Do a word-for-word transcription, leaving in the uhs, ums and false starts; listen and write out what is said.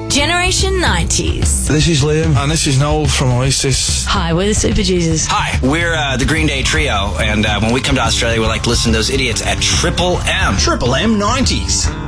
Generation nineties. This is Liam. And this is Noel from Oasis. Hi, we're the Super Jesus. Hi, we're uh, the Green Day Trio, and uh, when we come to Australia, we like to listen to those idiots at Triple M. Triple M nineties.